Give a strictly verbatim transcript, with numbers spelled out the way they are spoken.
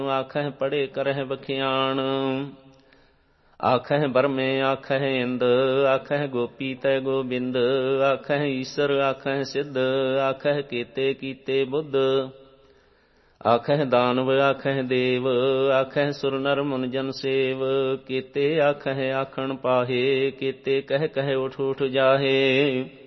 ਆਖਹਿ ਪੜੇ ਕਰਹਿ ਬਖਿਆਣ। ਆਖਹਿ ਬਰਮੇ ਆਖਹਿ ਇੰਦ ਆਖਹਿ ਗੋਪੀ ਤੈ ਗੋਬਿੰਦ। ਆਖਹਿ ਈਸਰ ਆਖਹਿ ਸਿੱਧ ਆਖਹਿ ਕੇਤੇ ਕੀਤੇ ਬੁੱਧ। ਆਖਹਿ ਦਾਨਵ ਆਖਹਿ ਦੇਵ ਆਖਹਿ ਸੁਰ ਨਰ ਮੁਨ ਜਨ ਸੇਵ। ਕੇਤੇ ਆਖਹਿ ਆਖਣ ਪਾਹੇ ਕੇਤੇ ਕਹਿ ਕਹਿ ਉਠ ਉਠ ਜਾਹੇ।